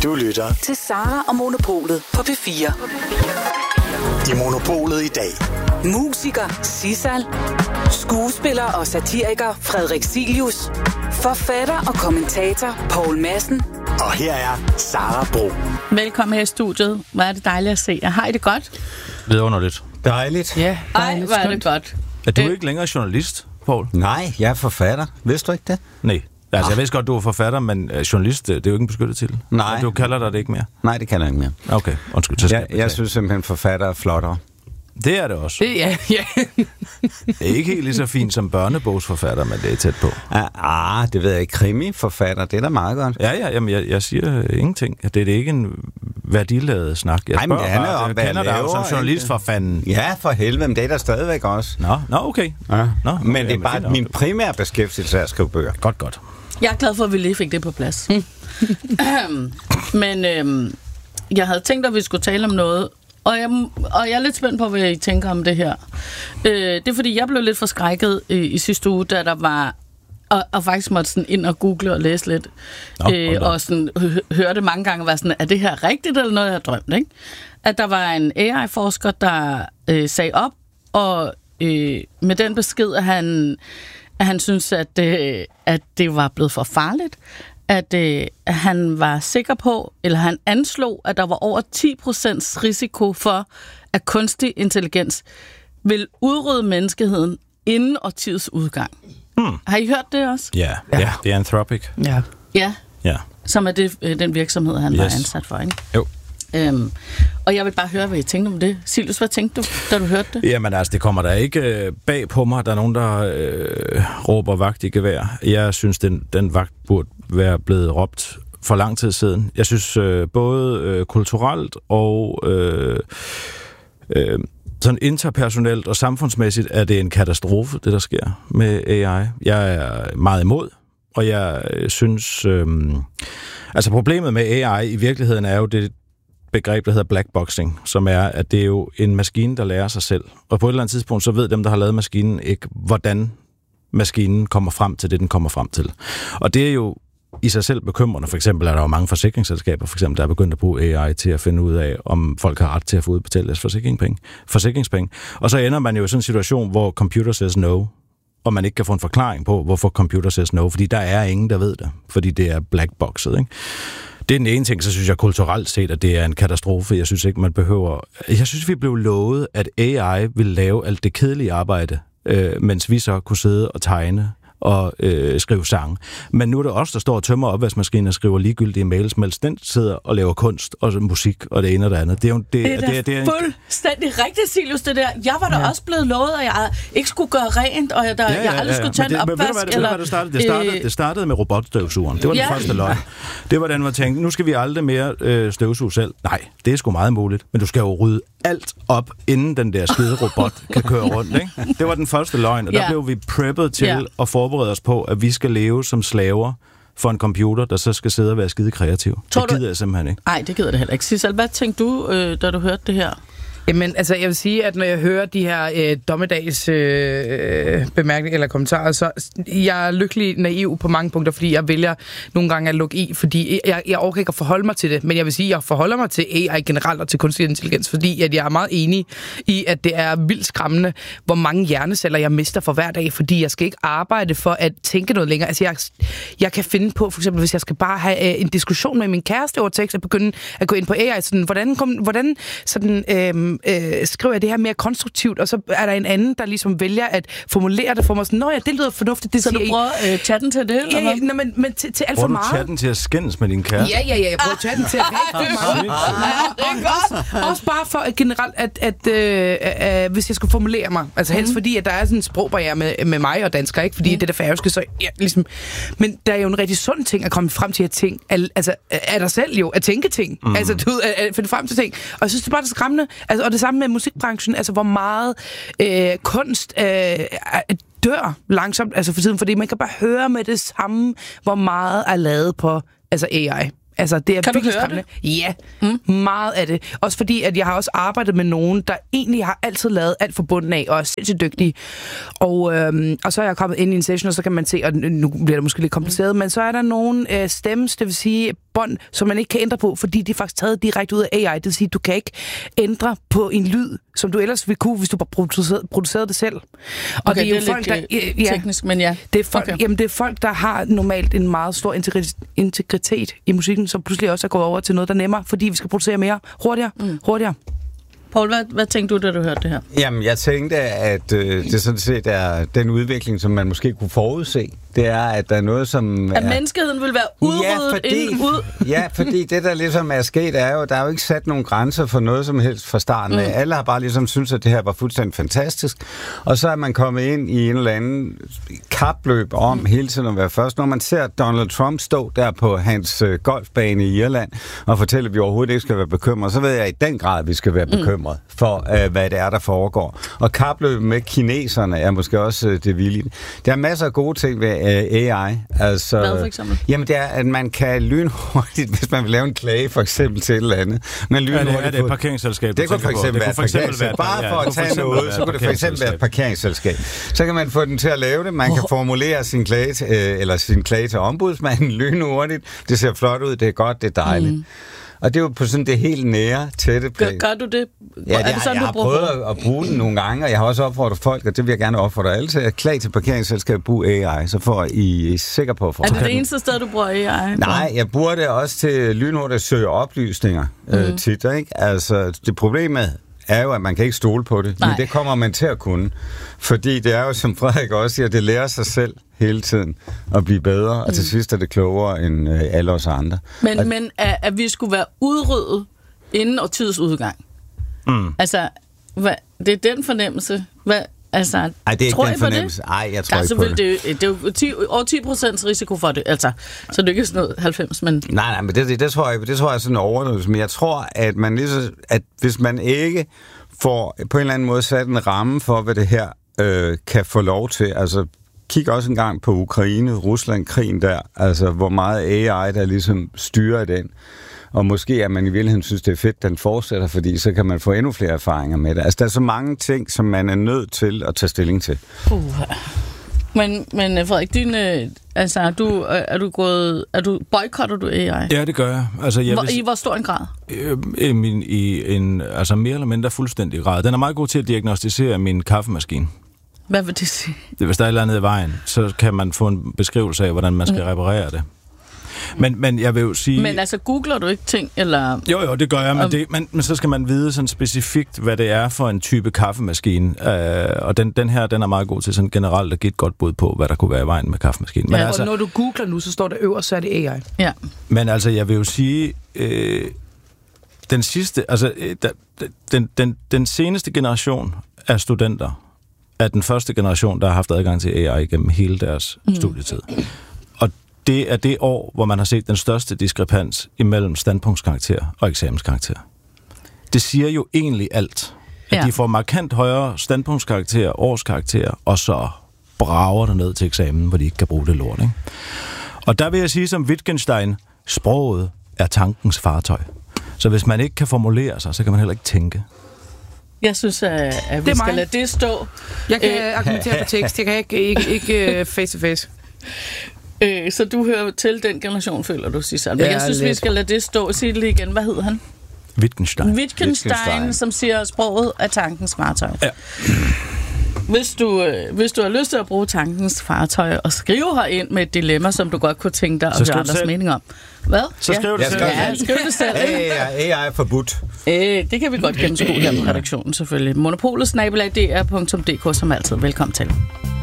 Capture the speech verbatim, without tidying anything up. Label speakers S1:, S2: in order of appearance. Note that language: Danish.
S1: Du lytter
S2: til Sara og Monopolet på P fire.
S1: I Monopolet i dag.
S2: Musiker Sissal, skuespiller og satiriker Frederik Silius, forfatter og kommentator Poul Madsen.
S1: Og her er Sara Bro.
S3: Velkommen her i studiet. Hvor er det dejligt at se jer. Har I det godt?
S4: Vidunderligt.
S5: Dejligt.
S3: Ja, ej, hvor er det godt.
S4: Er du ikke længere journalist, Poul?
S5: Nej, jeg er forfatter. Vidste du ikke det?
S4: Nej. Altså, jeg vidste godt, du er forfatter, men journalist, det er jo ikke en beskyttet titel.
S5: Nej.
S4: Du kalder dig det ikke mere?
S5: Nej, det kan jeg ikke mere.
S4: Okay, undskyld. Så
S5: jeg, jeg synes simpelthen, forfatter er flottere.
S4: Det er det også.
S3: Det, ja, ja.
S4: Det er ikke helt lige så fint som børnebogsforfatter, men det er tæt på.
S5: Ah, det ved jeg ikke. Krimiforfatter, det er da meget godt.
S4: Ja, ja, jamen, jeg, jeg siger ingenting. Det er det ikke en værdiladet snak. Jeg
S5: Ej, men det handler
S4: bare,
S5: om,
S4: jeg
S5: hvad
S4: kender
S5: jeg
S4: dig jo
S5: laver,
S4: som journalist
S5: ikke?
S4: for fanden.
S5: Ja, for helvede, men det er der stadigvæk også.
S4: Nå, nå okay.
S5: Ja.
S4: Nå, okay,
S5: men det er
S4: jamen,
S5: bare min primære beskæftigelse at skrive bøger.
S4: Godt, godt.
S3: Jeg er glad for, at vi lige fik det på plads. Men øhm, jeg havde tænkt, at vi skulle tale om noget, og jeg, og jeg er lidt spændt på, hvad I tænker om det her. Øh, det er fordi, jeg blev lidt forskrækket i, i sidste uge, da der var... Og, og faktisk måtte sådan ind og google og læse lidt.
S4: Nå,
S3: øh, og sådan hø- hørte mange gange, var sådan, er det her rigtigt, eller noget, jeg har drømt, ikke? At der var en A I-forsker, der øh, sagde op, og øh, med den besked, at han, at han synes, at, øh, at det var blevet for farligt, at, øh, at han var sikker på, eller han anslog, at der var over ti procent risiko for, at kunstig intelligens vil udrydde menneskeheden inden årtiets udgang. Hmm. Har I hørt det også?
S4: Ja, ja. ja det er Anthropic.
S3: Ja. Ja,
S4: ja.
S3: Som er det, den virksomhed, han yes. var ansat for, ikke?
S4: Jo.
S3: Øhm, og jeg vil bare høre, hvad I tænkte om det. Silius, hvad tænkte du, da du hørte det?
S4: Jamen altså, det kommer der ikke øh, bag på mig. Der er nogen, der øh, råber vagt i gevær. Jeg synes, den, den vagt burde være blevet råbt for lang tid siden. Jeg synes, øh, både øh, kulturelt og... Øh, øh, sådan interpersonelt og samfundsmæssigt er det en katastrofe, det der sker med A I. Jeg er meget imod, og jeg synes... Øh, altså problemet med A I i virkeligheden er jo det begreb, der hedder blackboxing, som er, at det er jo en maskine, der lærer sig selv. Og på et eller andet tidspunkt, så ved dem, der har lavet maskinen, ikke, hvordan maskinen kommer frem til det, den kommer frem til. Og det er jo i sig selv bekymrende. For eksempel er der jo mange forsikringsselskaber, for eksempel, der er begyndt at bruge A I til at finde ud af, om folk har ret til at få udbetalt deres forsikringspenge. forsikringspenge. Og så ender man jo i sådan en situation, hvor computer says no, og man ikke kan få en forklaring på, hvorfor computer says no, fordi der er ingen, der ved det, fordi det er blackboxet, ikke? Det er den ene ting, så synes jeg kulturelt set, at det er en katastrofe. Jeg synes ikke, man behøver... Jeg synes, vi blev lovet, at A I ville lave alt det kedelige arbejde, øh, mens vi så kunne sidde og tegne og øh, skrive sange. Men nu er det os, der står og tømmer opvaskemaskinen og skriver ligegyldige mails, mens den sidder og laver kunst og musik og det ene og det andet. Det er jo det,
S3: det er
S4: det, det, det er
S3: fuldstændig rigtigt, Silius, det der. Jeg var da ja. også blevet lovet, at jeg ikke skulle gøre rent, og jeg, der, ja, ja, jeg aldrig ja, ja. skulle tage en opvask.
S4: Ved du, hvad det startede? Det startede, øh... det startede med robotstøvsugeren. Det var ja. den første løgn. Det var den, man tænkte, nu skal vi aldrig mere øh, støvsuge selv. Nej, det er sgu meget muligt. Men du skal jo rydde alt op, inden den der skide robot kan køre rundt. Ikke? Det var den første løgn, og der ja. blev vi preppet til ja. at forberede os på, at vi skal leve som slaver for en computer, der så skal sidde og være skide kreativ. Tror det gider du... jeg simpelthen ikke.
S3: Nej, det gider det heller ikke. Sissal, hvad tænkte du, øh, da du hørte det her?
S6: Jamen, altså, jeg vil sige, at når jeg hører de her øh, dommedags øh, bemærkninger eller kommentarer, så jeg er lykkelig naiv på mange punkter, fordi jeg vælger nogle gange at lukke i, fordi jeg, jeg overgår ikke at forholde mig til det, men jeg vil sige, at jeg forholder mig til A I generelt og til kunstig intelligens, fordi at jeg er meget enig i, at det er vildt skræmmende, hvor mange hjerneceller jeg mister for hver dag, fordi jeg skal ikke arbejde for at tænke noget længere. Altså, jeg, jeg kan finde på, for eksempel, hvis jeg skal bare have øh, en diskussion med min kæreste over tekst, og begynde at gå ind på A I, sådan, hvordan, kom, hvordan sådan... Øh, Øh, skriver jeg det her mere konstruktivt, og så er der en anden, der ligesom vælger at formulere det for mig sådan, nå ja, det lyder fornuftigt, det
S3: så
S6: siger
S3: du bruger øh, chatten til det?
S6: Ja, ja, nej, men, men til, til alt for meget.
S4: Bruger du chatten til at skændes med din kæreste?
S6: Ja, ja, ja, jeg bruger chatten til at rigtig meget. Også, også bare for at generelt, at, at øh, øh, hvis jeg skulle formulere mig, altså helst mm. fordi, at der er sådan en sprogbarriere med, med mig og dansker, ikke? Fordi mm. det er det færøske, så ja, ligesom, men der er jo en rigtig sund ting at komme frem til at tænke, altså er der selv jo, at tænke ting, mm. altså du at, at finde frem til ting, og jeg synes, det er bare det skræmmende, altså, og det samme med musikbranchen, altså hvor meget øh, kunst øh, dør langsomt, altså for tiden, fordi man kan bare høre med det samme, hvor meget er lavet på altså A I. Altså, det er
S3: kan
S6: virkelig
S3: du høre
S6: skræmmende. Ja, mm. meget af det. Også fordi, at jeg har også arbejdet med nogen, der egentlig har altid lavet alt fra bunden af, og er sindssygt dygtige. Og, øhm, og så er jeg kommet ind i en session, og så kan man se, og nu bliver det måske lidt kompliceret, men så er der nogen øh, stems, det vil sige bånd, som man ikke kan ændre på, fordi det er faktisk taget direkte ud af A I. Det vil sige, du kan ikke ændre på en lyd, som du ellers ville kunne, hvis du bare producerede, producerede det selv. Og
S3: Okay,
S6: det er jo
S3: det er
S6: folk,
S3: lidt,
S6: der... Ja,
S3: teknisk, men ja.
S6: Det er, folk,
S3: Okay.
S6: jamen, det er folk, der har normalt en meget stor integri- integritet i musikken, som pludselig også er gået over til noget, der er nemmere, fordi vi skal producere mere hurtigere, mm. hurtigere.
S3: Poul, hvad, hvad tænkte du, da du hørte det her?
S5: Jamen, jeg tænkte, at øh, det sådan set er den udvikling, som man måske kunne forudse. Det er, at der er noget, som...
S3: At
S5: er...
S3: menneskeheden vil være udryddet
S5: ja, fordi,
S3: inden ud...
S5: ja, fordi det, der ligesom er sket, er jo, der er jo ikke sat nogen grænser for noget som helst fra starten af. Mm. Alle har bare ligesom synes, at det her var fuldstændig fantastisk. Og så er man kommet ind i en eller anden kapløb om mm. hele tiden at være først. Når man ser Donald Trump stå der på hans øh, golfbane i Irland og fortælle, at vi overhovedet ikke skal være bekymrede, så ved jeg i den grad, at vi skal være bekymrede mm. for, øh, hvad det er, der foregår. Og kapløbet med kineserne er måske også øh, det vilde. Der er masser af gode ting ved A I. Altså,
S3: hvad for eksempel?
S5: Jamen, det er, at man kan lynhurtigt, hvis man vil lave en klage for eksempel til et eller andet. Men lynhurtigt
S4: ja, det er det et parkeringsselskab.
S5: Det kunne for eksempel være et parkeringsselskab. Bare for at tage noget, så kunne det for eksempel være et parkeringsselskab. Så kan man få den til at lave det. Man kan formulere sin klage til, eller sin klage til ombudsmanden lynhurtigt. Det ser flot ud, det er godt, det er dejligt. Mm. Og det er jo på sådan det helt nære, tætte plan.
S3: Gør, gør du det?
S5: Ja, det,
S3: er det sådan,
S5: jeg
S3: du
S5: har
S3: bruger
S5: prøvet at, at bruge den nogle gange, og jeg har også opfordret folk, og det vil jeg gerne opfordre alle til, at klage til parkeringsselskab brug A I, så får I er sikker på at få.
S3: Er det det eneste sted, du bruger A I?
S5: Nej, jeg bruger det også til lynhurtigt at søge oplysninger mm. øh, tit, ikke? Altså, det problemet er jo, at man kan ikke stole på det, Nej. Men det kommer man til at kunne. Fordi det er jo, som Frederik også siger, det lærer sig selv hele tiden at blive bedre, og til mm. sidst er det klogere end øh, alle os andre.
S3: Men,
S5: og,
S3: men at, at vi skulle være udryddet inden årtiets udgang. Mm. Altså, hvad, det er den fornemmelse. Hvad, altså,
S5: ej, det er
S3: tror
S5: ikke den fornemmelse. Nej, jeg tror
S3: ja,
S5: ikke på det.
S3: Det, det er jo ti, over ti procent risiko for det, altså. Så det er ikke sådan noget halvfems, men...
S5: Nej, nej, men det, det, det, tror jeg, det tror jeg er sådan en overdrivelse. Men jeg tror, at man ligesom, at hvis man ikke får på en eller anden måde sat en ramme for, hvad det her øh, kan få lov til, altså kig også en gang på Ukraine, Rusland-krigen der, altså hvor meget A I, der ligesom styrer den. Og måske at man i virkeligheden synes, det er fedt, den fortsætter, fordi så kan man få endnu flere erfaringer med det. Altså der er så mange ting, som man er nødt til at tage stilling til. Uh.
S3: Men, men Frederik, din, øh, altså, er du, er du gået, er du, boykotter du A I?
S4: Ja, det gør jeg. Altså, jeg
S3: hvor,
S4: vil,
S3: I hvor stor en grad?
S4: Øh, i, min, I en altså mere eller mindre fuldstændig grad. Den er meget god til at diagnostisere min kaffemaskine.
S3: Hvad vil det sige?
S4: Det, hvis der er et eller andet i vejen, så kan man få en beskrivelse af, hvordan man skal mm. reparere det. Men, men jeg vil jo sige...
S3: Men altså, googler du ikke ting, eller...
S4: Jo, jo, det gør jeg, men, um... det, men, men så skal man vide sådan specifikt, hvad det er for en type kaffemaskine. Uh, og den, den her, den er meget god til sådan generelt at give et godt bud på, hvad der kunne være i vejen med kaffemaskinen. Men
S6: ja,
S4: altså,
S6: og når du googler nu, så står der øverst, så er det A I.
S3: Ja.
S4: Men altså, jeg vil jo sige... Øh, den sidste... Altså, der, den, den, den seneste generation af studenter er den første generation, der har haft adgang til A I gennem hele deres mm. studietid. Og det er det år, hvor man har set den største diskrepans imellem standpunktskarakter og eksamenskarakter. Det siger jo egentlig alt. At ja. de får markant højere standpunktskarakter, årskarakter, og så brager der ned til eksamen, hvor de ikke kan bruge det lort. Ikke? Og der vil jeg sige som Wittgenstein, sproget er tankens fartøj. Så hvis man ikke kan formulere sig, så kan man heller ikke tænke.
S3: Jeg synes, at, at vi skal lade det stå.
S6: Jeg kan øh, argumentere på tekst. Jeg kan ikke, ikke, ikke face to face.
S3: Øh, så du hører til den generation, føler du, Sissel. Men ja, jeg synes, lidt. Vi skal lade det stå. Sig det lige igen. Hvad hedder han?
S4: Wittgenstein.
S3: Wittgenstein, Wittgenstein. Som siger, sproget er tankens fartøj.
S4: Ja.
S3: Hvis du, øh, hvis du har lyst til at bruge tankens fartøj og skrive herind med et dilemma, som du godt kunne tænke dig at høre andres mening om. Hvad?
S4: Så skriv
S3: ja.
S4: det selv.
S3: Ja, skriv det selv.
S5: A I er forbudt.
S3: Øh, det kan vi godt gennemskue her på redaktionen, selvfølgelig. Monopolet snabel-a d r punktum d k som altid. Velkommen til.